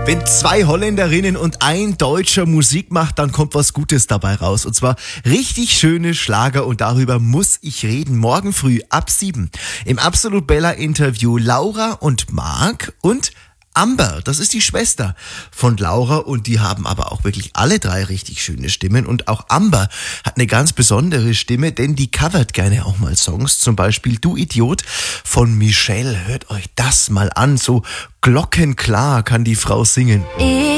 Wenn zwei Holländerinnen und ein Deutscher Musik macht, dann kommt was Gutes dabei raus. Und zwar richtig schöne Schlager und darüber muss ich reden. Morgen früh ab 7 im Absolut Bella Interview Laura und Marc und Amber, das ist die Schwester von Laura und die haben aber auch wirklich alle drei richtig schöne Stimmen und auch Amber hat eine ganz besondere Stimme, denn die covert gerne auch mal Songs, zum Beispiel Du Idiot von Michelle. Hört euch das mal an, so glockenklar kann die Frau singen.